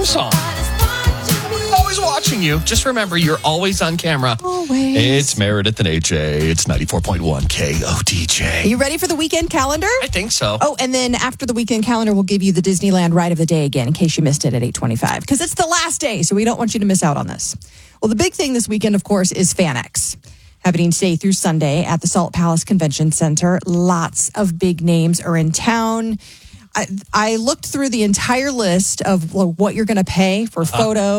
song. Always watching you. Just remember, you're always on camera. Always. It's Meredith and AJ. It's 94.1 KODJ. Are you ready for the weekend calendar? I think so. Oh, and then after the weekend calendar, we'll give you the Disneyland ride of the day again in case you missed it at 8:25. Because it's the last day, so we don't want you to miss out on this. Well, the big thing this weekend, of course, is FanX. Happening today through Sunday at the Salt Palace Convention Center. Lots of big names are in town. I looked through the entire list of what you're going to pay for photos.